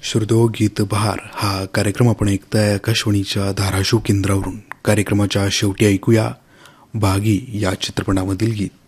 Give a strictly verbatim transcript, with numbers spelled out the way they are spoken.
श्रोतो गीत बहार हा कार्यक्रम आपण ऐकताय आकाशवाणीच्या धाराशिव केंद्रावरून. कार्यक्रमाच्या शेवटी ऐकूया बागी या चित्रपटामधील गीत.